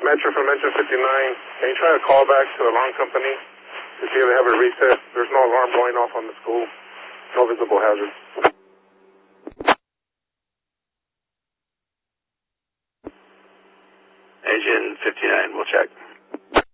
Metro from Metro 59. Can you try to call back to the alarm company to see if they have a reset? There's no alarm going off on the school. No visible hazard. Agent 59, we'll check.